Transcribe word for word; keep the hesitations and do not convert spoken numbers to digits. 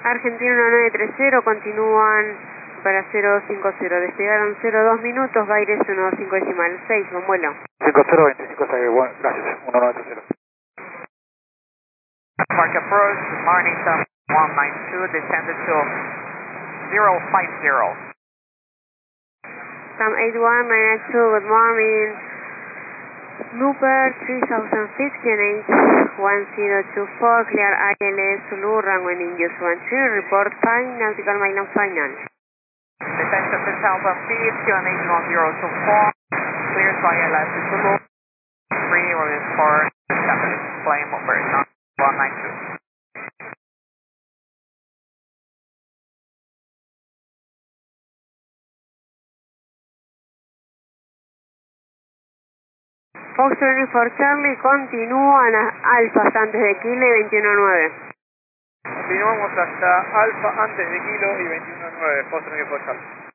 Argentina uno nueve tres cero, continúan para cero cinco cero, despegaron cero dos minutos, Baires uno cinco decimal seis, buen vuelo. cinco cero veinticinco, bueno, gracias, uno nueve tres cero. Park approach, morning time one nine two, descended to zero five zero. Sam eight one nine two, good morning. Snooper three thousand feet, Q N H one zero two four, clear I L S Zulu, runway Indios one three, report fine, nautical mile and final. Descent to two thousand feet, Q N H one zero two four, clear to I L S Zulu, three release for seven, flame operation one nine two. Fox for Charlie, continúan a Alfa antes de Kilo y veintiuno nueve. Continuamos hasta Alfa antes de Kilo y veintiuno nueve, Fox for Charlie.